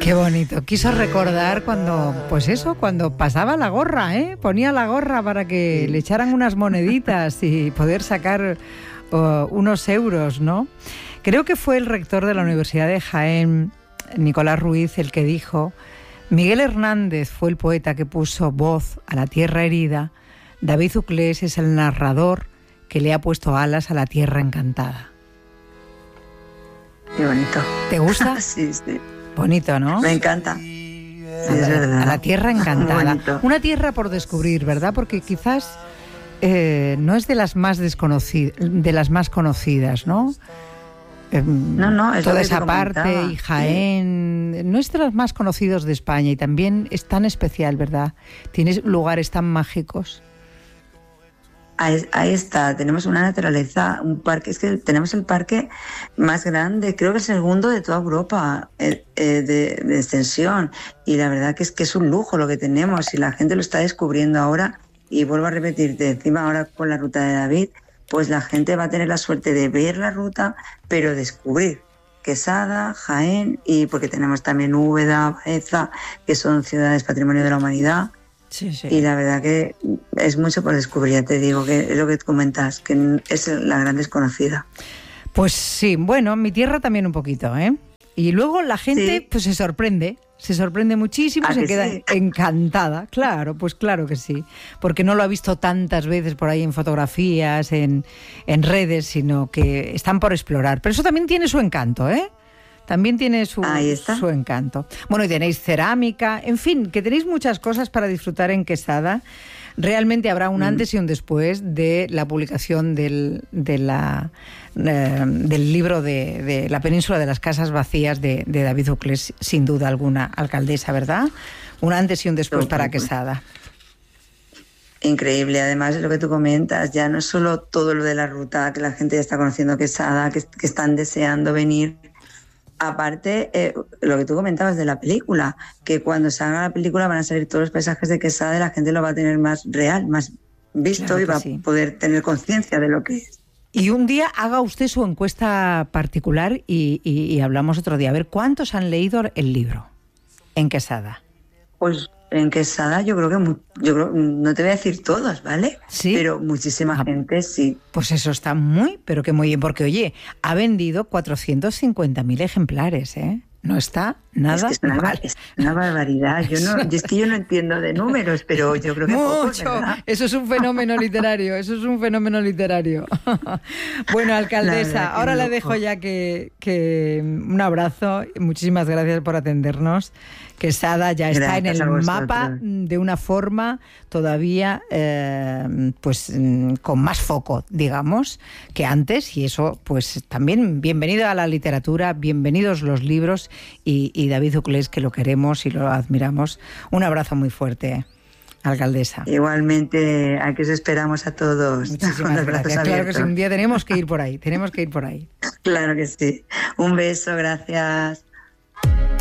Qué bonito. Quiso recordar cuando, pues eso, cuando pasaba la gorra, ¿eh? Ponía la gorra para que le echaran unas moneditas y poder sacar unos euros, ¿no? Creo que fue el rector de la Universidad de Jaén, Nicolás Ruiz, el que dijo: Miguel Hernández fue el poeta que puso voz a la tierra herida, David Uclés es el narrador que le ha puesto alas a la tierra encantada. Qué bonito. ¿Te gusta? Sí, sí. Bonito, ¿no? Me encanta. Sí, es verdad. A la tierra encantada. Una tierra por descubrir, ¿verdad? Porque quizás no es de las más de las más conocidas, ¿no? No, es toda esa parte y Jaén no es de los más conocidos de España y también es tan especial, ¿verdad? Tienes lugares tan mágicos. Ahí está, tenemos una naturaleza, un parque, es que tenemos el parque más grande, creo que es el segundo de toda Europa de extensión, y la verdad que es un lujo lo que tenemos y la gente lo está descubriendo ahora. Y vuelvo a repetirte, encima ahora con la ruta de David, pues la gente va a tener la suerte de ver la ruta, pero descubrir Quesada, Jaén, y porque tenemos también Úbeda, Baeza, que son ciudades patrimonio de la humanidad. Sí, sí. Y la verdad que es mucho por descubrir, ya te digo, que es lo que comentas, que es la gran desconocida. Pues sí, bueno, mi tierra también un poquito, ¿eh? Y luego la gente pues se sorprende muchísimo, se queda encantada. Claro, pues claro que sí, porque no lo ha visto tantas veces por ahí en fotografías, en redes, sino que están por explorar. Pero eso también tiene su encanto, ¿eh? También tiene su encanto. Bueno, y tenéis cerámica, en fin, que tenéis muchas cosas para disfrutar en Quesada. Realmente habrá un antes y un después de la publicación del libro de La península de las casas vacías de David Uclés, sin duda alguna, alcaldesa, ¿verdad? Un antes y un después para Quesada. Increíble, además de lo que tú comentas, ya no es solo todo lo de la ruta, que la gente ya está conociendo Quesada, que están deseando venir. Aparte, lo que tú comentabas de la película, que cuando salga la película van a salir todos los paisajes de Quesada y la gente lo va a tener más real, más visto, claro, y va a poder tener conciencia de lo que es. Y un día haga usted su encuesta particular y hablamos otro día. A ver, ¿cuántos han leído el libro en Quesada? Pues en Quesada yo creo que no te voy a decir todos, ¿vale? Sí. Pero muchísima gente sí. Pues eso está pero que muy bien, porque oye, ha vendido 450.000 ejemplares, ¿eh? No está nada mal. Es una barbaridad. Yo no entiendo de números, pero yo creo que mucho. Poco, ¿verdad? Eso es un fenómeno literario. Bueno, alcaldesa, ahora le dejo ya que un abrazo. Muchísimas gracias por atendernos. Quesada ya está en el mapa de una forma todavía pues con más foco, digamos, que antes, y eso pues también bienvenido a la literatura, bienvenidos los libros y David Uclés, que lo queremos y lo admiramos. Un abrazo muy fuerte, alcaldesa. Igualmente, aquí os esperamos a todos. Muchísimas gracias. Claro que sí, un día tenemos que ir por ahí. Claro que sí. Un beso, gracias.